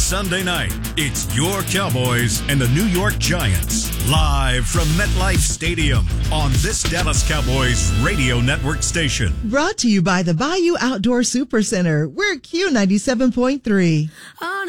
Sunday night, it's your Cowboys and the New York Giants. Live from MetLife Stadium on this Dallas Cowboys radio network station. Brought to you by the Bayou Outdoor Supercenter. We're Q97.3.